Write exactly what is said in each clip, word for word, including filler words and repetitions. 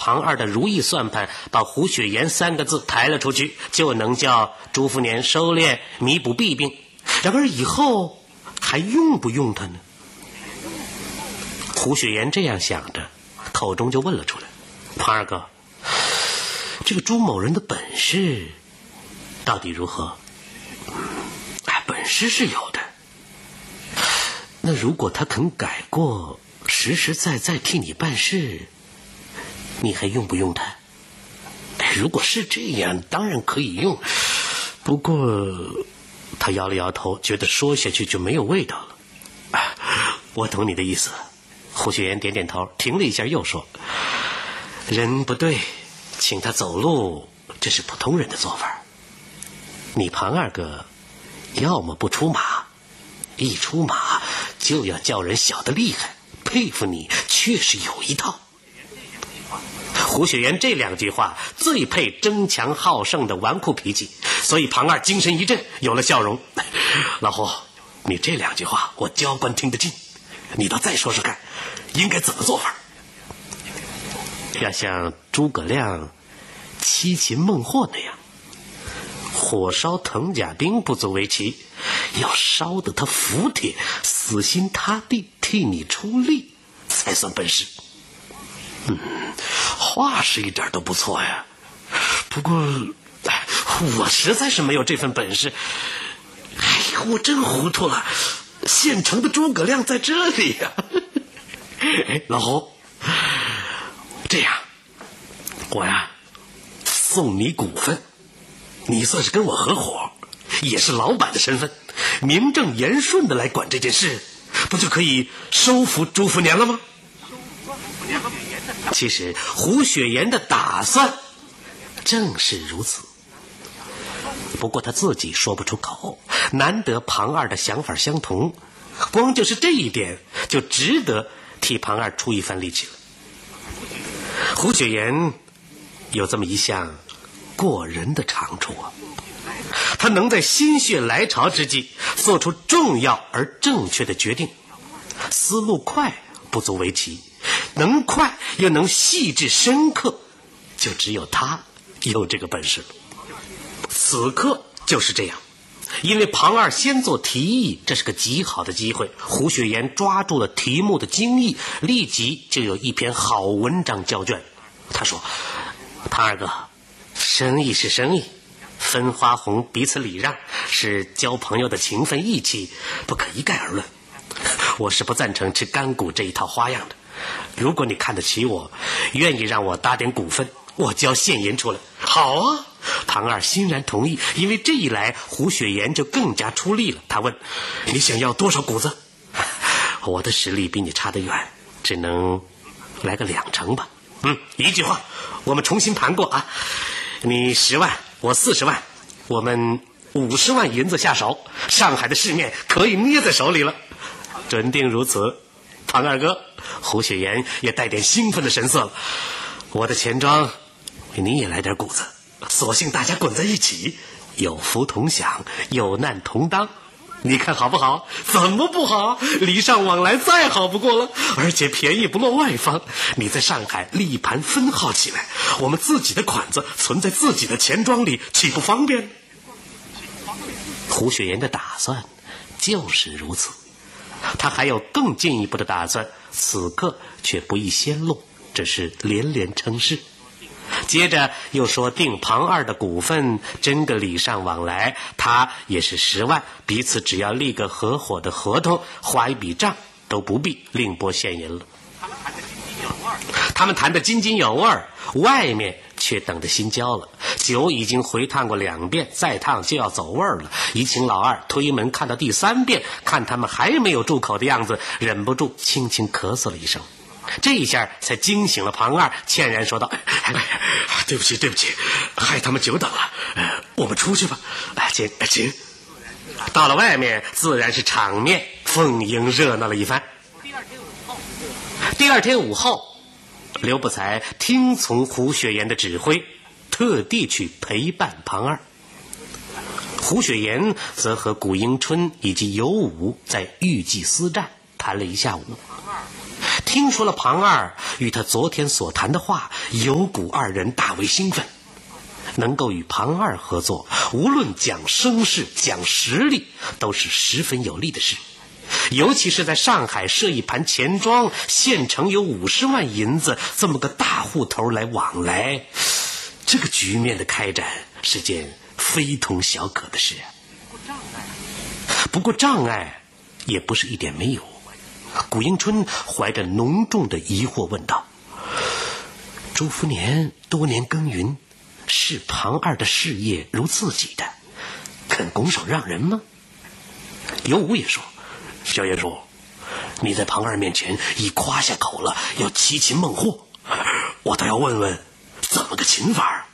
庞二的如意算盘，把胡雪岩三个字抬了出去，就能叫朱福年收敛，弥补弊病。然而以后还用不用他呢？胡雪岩这样想着，口中就问了出来：庞二哥，这个朱某人的本事到底如何？哎，本事是有的，那如果他肯改过，实实在在替你办事，你还用不用他？哎，如果是这样，当然可以用。不过他摇了摇头，觉得说下去就没有味道了。哎，我懂你的意思。胡雪岩点点头，停了一下，又说：人不对，请他走路，这是普通人的做法。你庞二哥要么不出马，一出马就要叫人晓得厉害，佩服你确实有一套。胡雪岩这两句话最配争强好胜的纨绔脾气，所以庞二精神一振，有了笑容。老胡，你这两句话我教官听得进，你倒再说说看，应该怎么做法？要像诸葛亮七擒孟获那样，火烧藤甲兵不足为奇，要烧得他服帖，死心塌地替你出力，才算本事。嗯，话是一点都不错呀，不过我实在是没有这份本事。哎呀，我真糊涂了，现成的诸葛亮在这里呀。哎，老胡，这样，我呀送你股份，你算是跟我合伙，也是老板的身份，名正言顺的来管这件事，不就可以收服朱福年了吗？其实胡雪岩的打算正是如此，不过他自己说不出口，难得庞二的想法相同，光就是这一点就值得替庞二出一番力气了。胡雪岩有这么一项过人的长处啊，他能在心血来潮之际做出重要而正确的决定，思路快不足为奇，能快又能细致深刻，就只有他有这个本事了。此刻就是这样，因为庞二先做提议，这是个极好的机会。胡雪岩抓住了题目的精义，立即就有一篇好文章交卷。他说：庞二哥，生意是生意，分花红彼此礼让，是交朋友的情分义气，不可一概而论。我是不赞成吃干股这一套花样的。如果你看得起我，愿意让我搭点股份，我交现银出来。好啊，庞二欣然同意，因为这一来胡雪岩就更加出力了。他问：你想要多少股子？我的实力比你差得远，只能来个两成吧。嗯，一句话，我们重新盘过啊。你十万，我四十万，我们五十万银子下手，上海的市面可以捏在手里了。准定如此。庞二哥，胡雪岩也带点兴奋的神色了。我的钱庄，你也来点谷子，索性大家滚在一起，有福同享，有难同当，你看好不好？怎么不好？礼尚往来再好不过了，而且便宜不落外方。你在上海立盘分号起来，我们自己的款子存在自己的钱庄里，岂不方便？胡雪岩的打算就是如此，他还有更进一步的打算，此刻却不易先露，只是连连称是。接着又说定庞二的股份，真个礼尚往来，他也是十万，彼此只要立个合伙的合同，花一笔账，都不必另拨现银了。他们谈得津津有味，外面却等得心焦了。酒已经回烫过两遍，再烫就要走味儿了。一请老二推门看到第三遍，看他们还没有住口的样子，忍不住轻轻咳嗽了一声。这一下才惊醒了庞二，歉然说道：哎，对不起对不起，害他们久等了，呃、我们出去吧。哎，请请。到了外面，自然是场面丰盈热闹了一番。第二天午后，刘不才听从胡雪岩的指挥，特地去陪伴庞二。胡雪岩则和古迎春以及尤武在御祭司战谈了一下午。 听说了庞二与他昨天所谈的话，有谷二人大为兴奋。能够与庞二合作，无论讲声势讲实力，都是十分有利的事。尤其是在上海设一盘钱庄，现成有五十万银子，这么个大户头来往来，这个局面的开展是件非同小可的事。不过障碍也不是一点没有。谷迎春怀着浓重的疑惑问道：朱福年多年耕耘，视庞二的事业如自己的，肯拱手让人吗？尤武也说：萧爷叔，你在庞二面前已夸下口了，要七擒孟获，我倒要问问怎么个擒法。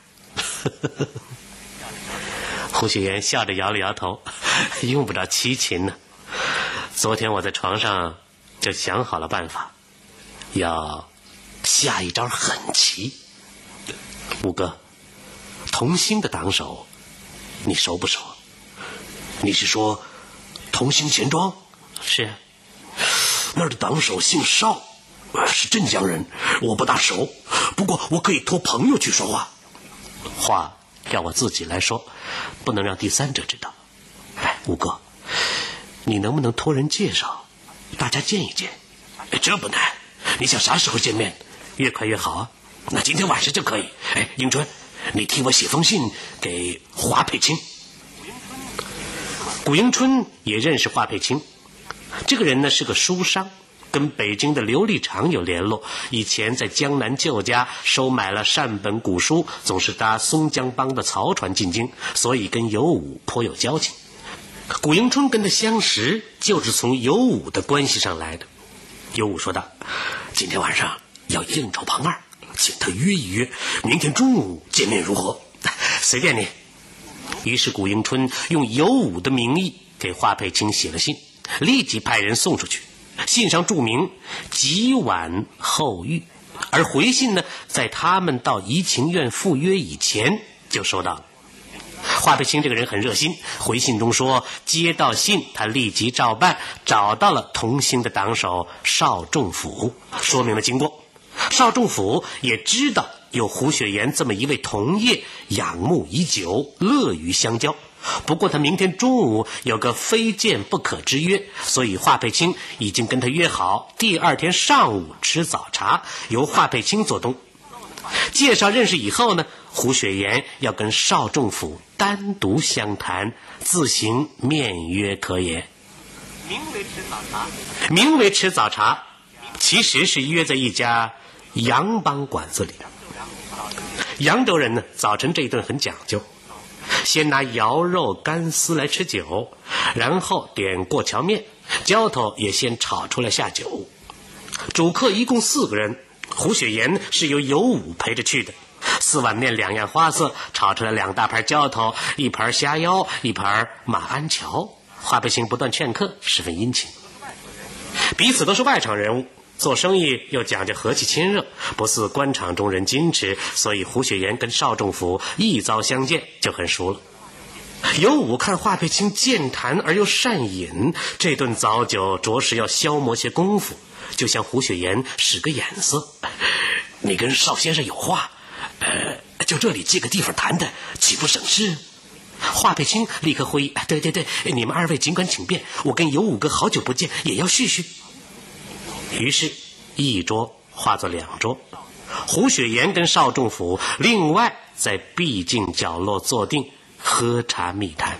胡雪岩笑着摇了摇头：用不着七擒呢。昨天我在床上就想好了办法，要下一招狠棋。五哥，同心的党手你熟不熟？你是说同心钱庄？是啊。那儿的党手姓邵，是镇江人，我不大熟，不过我可以托朋友去说话。话要我自己来说，不能让第三者知道。哎，五哥，你能不能托人介绍，大家见一见？这不难，你想啥时候见面？越快越好啊。那今天晚上就可以。哎，迎春，你替我写封信给华佩清。谷迎春也认识华佩清，这个人呢是个书商，跟北京的琉璃厂有联络，以前在江南舅家收买了善本古书，总是搭松江帮的漕船进京，所以跟尤武颇有交情。谷迎春跟他相识就是从尤武的关系上来的。尤武说道：今天晚上要应酬庞二，请他约一约，明天中午见面如何？随便你。于是谷迎春用尤武的名义给华佩清写了信，立即派人送出去。信上注明即晚后遇，而回信呢，在他们到怡情院赴约以前就收到了。华佩清这个人很热心，回信中说接到信他立即照办，找到了同心的党手邵仲甫，说明了经过。邵仲甫也知道有胡雪岩这么一位同业，仰慕已久，乐于相交。不过他明天中午有个非见不可之约，所以华佩清已经跟他约好第二天上午吃早茶，由华佩清做东。介绍认识以后呢，胡雪岩要跟邵仲甫单独相谈，自行面约可也。名为吃早茶，名为吃早茶，其实是约在一家洋帮馆子里。扬州人呢，早晨这一顿很讲究，先拿肴肉干丝来吃酒，然后点过桥面，浇头也先炒出来下酒。主客一共四个人，胡雪岩是由尤武陪着去的。四碗面两样花色，炒出来两大盘浇头，一盘虾腰，一盘马鞍桥。华佩清不断劝客，十分殷勤。彼此都是外场人物，做生意又讲究和气亲热，不似官场中人矜持，所以胡雪岩跟邵仲甫一遭相见就很熟了。尤武看华佩清健谈而又善饮，这顿早酒着实要消磨些功夫，就向胡雪岩使个眼色：你跟邵先生有话，呃，就这里借个地方谈谈，岂不省事？华佩清立刻回忆：对对对，你们二位尽管请便，我跟尤武哥好久不见，也要叙叙。于是一桌化作两桌，胡雪岩跟邵仲甫另外在僻静角落坐定，喝茶密谈。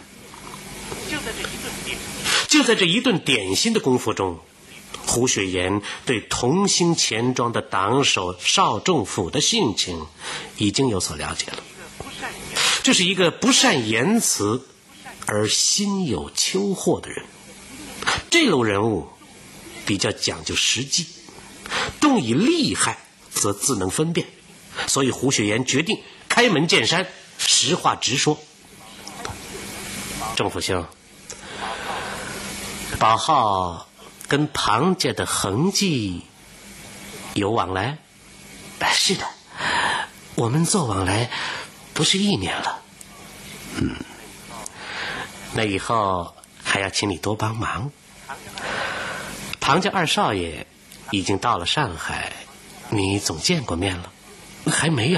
就在这一顿点心的功夫中，胡雪岩对同心钱庄的党手邵仲甫的性情已经有所了解了。这是一个不善言辞而心有秋祸的人。这类人物比较讲究实际，动以利害则自能分辨，所以胡雪岩决定开门见山，实话直说。仲甫兄，宝浩跟庞家的恒记有往来？是的，我们做往来不是一年了。嗯，那以后还要请你多帮忙。庞家二少爷已经到了上海，你总见过面了？还没有。